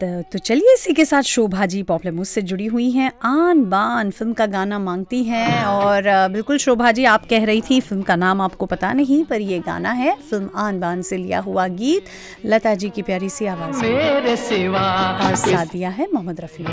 तो चलिए इसी के साथ शोभा जी पॉपुलर मुझसे जुड़ी हुई हैं, आन बान फिल्म का गाना मांगती हैं। और बिल्कुल शोभा जी, आप कह रही थी फिल्म का नाम आपको पता नहीं, पर ये गाना है फिल्म आन बान से लिया हुआ गीत, लता जी की प्यारी सी आवाज में, और साथ दिया है मोहम्मद रफ़ी ने।